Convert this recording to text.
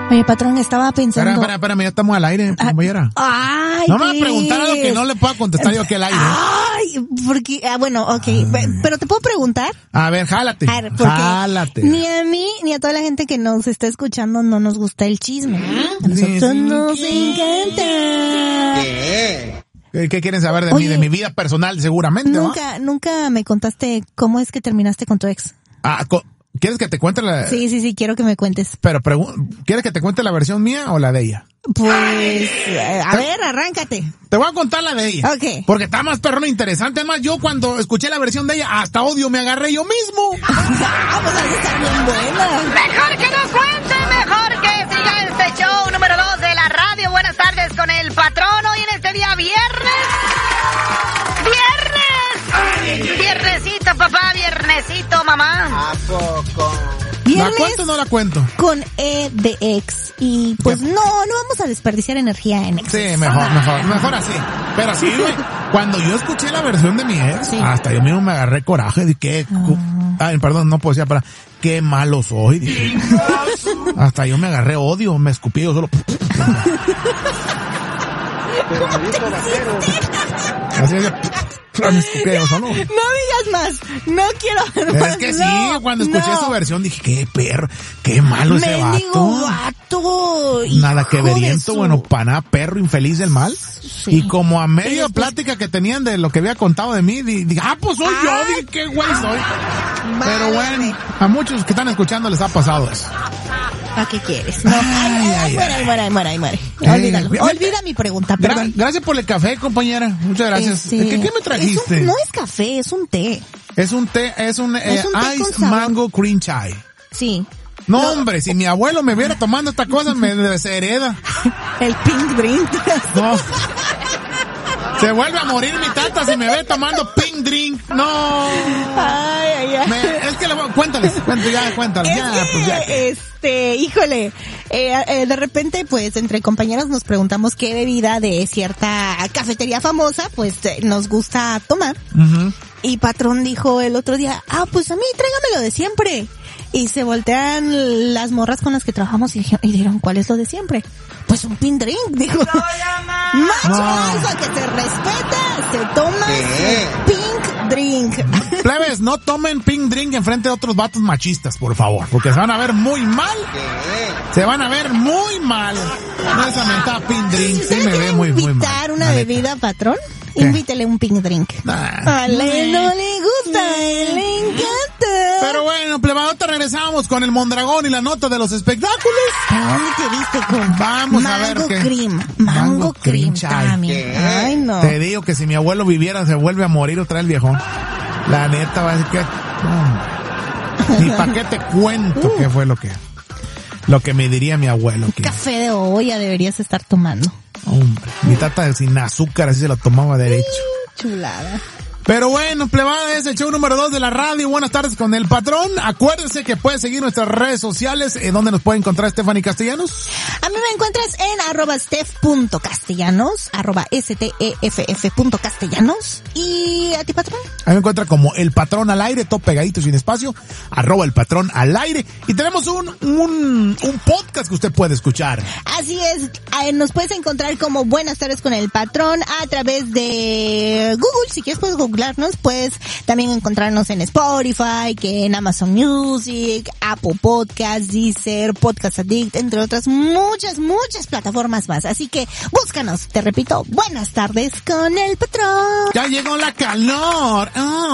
Oye, patrón, estaba pensando... Espérame, ya estamos al aire, compañera. Ay, no me vas a preguntar algo que no le pueda contestar yo aquí al aire. Ay, porque... bueno, okay. Pero ¿te puedo preguntar? A ver, jálate. Jálate. Ni a mí, ni a toda la gente que nos está escuchando no nos gusta el chisme. A nosotros nos encanta. ¿Qué quieren saber de mí? De mi vida personal, seguramente, Nunca me contaste cómo es que terminaste con tu ex. ¿Quieres que te cuente la...? Sí, quiero que me cuentes. Pero ¿quieres que te cuente la versión mía o la de ella? Pues, a ver, arráncate. Te voy a contar la de ella. Ok. Porque está más perrona interesante. Además, yo cuando escuché la versión de ella, hasta odio me agarré yo mismo. Pues a estar bien buena. Mejor que no cuente, mejor que siga este show número 2 de la radio. Buenas tardes con el patrón. Hoy en este día viernes. Viernesito, papá, viernesito, mamá. ¿A poco? Viernes ¿La cuento o no la cuento? Con E de ex. Y pues no vamos a desperdiciar energía en ex. Sí, mejor así. Pero sí, güey, cuando yo escuché la versión de mi ex, hasta yo mismo me agarré coraje. Dije, perdón, no puedo decir para qué malo soy. Dije, hasta yo me agarré odio, me escupí yo solo. Así es. No digas más, no quiero ver más. Es que sí, cuando escuché su versión dije, qué perro, qué malo ese vato. Nada que veriento, bueno, paná, perro infeliz del mal. Sí. Y como a media plática que tenían de lo que había contado de mí, dije, pues soy yo, dije, qué güey soy. Pero bueno, a muchos que están escuchando les ha pasado eso. ¿Para qué quieres? No. Muere. Olvida mi pregunta, perdón. Gracias por el café, compañera. Muchas gracias. ¿Qué me trajiste? No es café, es un té. Es un té Ice Mango Cream Chai. Sí. No, hombre, si mi abuelo me viera tomando esta cosa, me deshereda. El pink drink. No. Se vuelve a morir mi tata si me ve tomando pink drink. No. Ay. Es que cuéntales. Híjole, de repente, pues, entre compañeros nos preguntamos qué bebida de cierta cafetería famosa, pues, nos gusta tomar. Uh-huh. Y patrón dijo el otro día, pues a mí, tráigamelo de siempre. Y se voltean las morras con las que trabajamos y dijeron, ¿cuál es lo de siempre? Pues un pink drink, dijo. Macho alfa que se respeta, se toma pink drink. Plebes, no tomen pink drink enfrente de otros vatos machistas, por favor, porque se van a ver muy mal. Se van a ver muy mal. No esa mentada pink drink, sí me ve muy mal. ¿Invitar una bebida, patrón? Invítele un pink drink. A él no le gusta, a él le encanta. Pero bueno, plebadota, regresamos con el Mondragón y la nota de los espectáculos. ¿A dónde te viste con? Vamos a ver qué. Mango cream también. Ay, no. Te digo que si mi abuelo viviera se vuelve a morir otra vez el viejón. La neta va a decir que... Ni pa' qué te cuento qué fue lo que me diría mi abuelo. Café de olla deberías estar tomando. Hombre, mi tata sin azúcar así se lo tomaba derecho. Chulada. Pero bueno, plebada, es el show número 2 de la radio. Buenas tardes con el patrón. Acuérdense que puedes seguir nuestras redes sociales. ¿Dónde nos puede encontrar Stephanie Castellanos? A mí me encuentras en @steph.castellanos, @steff.castellanos. ¿Y a ti, patrón? A mí me encuentra como el patrón al aire, todo pegadito sin espacio, @el patrón al aire. Y tenemos un podcast que usted puede escuchar. Así es, nos puedes encontrar como Buenas tardes con el patrón a través de Google. Si quieres puedes googlearnos, puedes también encontrarnos en Spotify, que en Amazon Music, Apple Podcasts, Deezer, Podcast Addict, entre otras muchas plataformas más. Así que búscanos, te repito, Buenas tardes con el patrón. Ya llegó la calor.